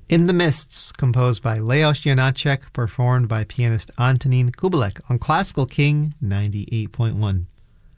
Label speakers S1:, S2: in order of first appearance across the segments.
S1: In the Mists, composed by Leos Janáček, performed by pianist Antonín Kubelek on Classical King 98.1.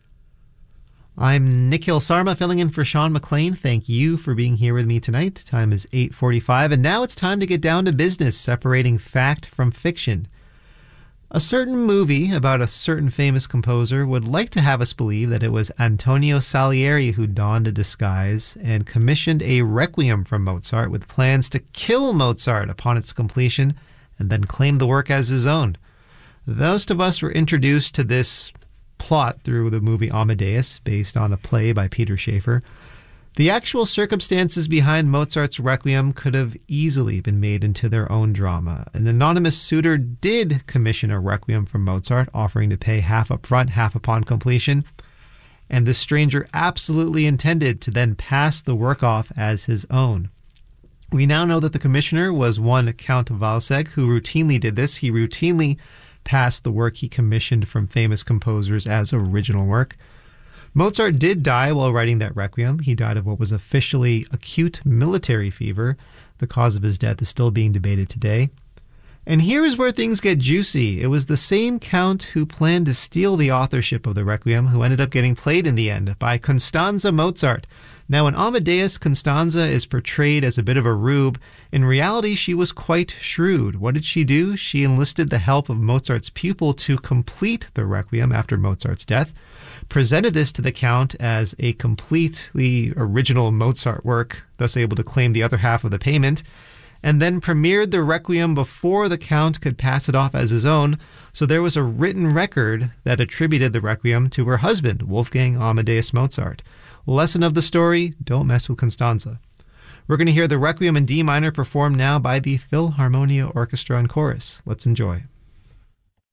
S1: I'm Nikhil Sarma, filling in for Sean McLean. Thank you for being here with me tonight. Time is 8:45, and now it's time to get down to business, separating fact from fiction. A certain movie about a certain famous composer would like to have us believe that it was Antonio Salieri who donned a disguise and commissioned a requiem from Mozart with plans to kill Mozart upon its completion and then claim the work as his own. Most of us were introduced to this plot through the movie Amadeus, based on a play by Peter Shaffer. The actual circumstances behind Mozart's Requiem could have easily been made into their own drama. An anonymous suitor did commission a Requiem from Mozart, offering to pay half up front, half upon completion, and the stranger absolutely intended to then pass the work off as his own. We now know that the commissioner was one Count Walsegg, who routinely did this. He routinely passed the work he commissioned from famous composers as original work. Mozart did die while writing that Requiem. He died of what was officially acute military fever. The cause of his death is still being debated today. And here is where things get juicy. It was the same Count who planned to steal the authorship of the Requiem who ended up getting played in the end by Constanze Mozart. Now, in Amadeus, Constanze is portrayed as a bit of a rube. In reality, she was quite shrewd. What did she do? She enlisted the help of Mozart's pupil to complete the Requiem after Mozart's death, presented this to the Count as a completely original Mozart work, thus able to claim the other half of the payment, and then premiered the Requiem before the Count could pass it off as his own. So there was a written record that attributed the Requiem to her husband, Wolfgang Amadeus Mozart. Lesson of the story, don't mess with Constanze. We're going to hear the Requiem in D minor performed now by the Philharmonia Orchestra and Chorus. Let's enjoy.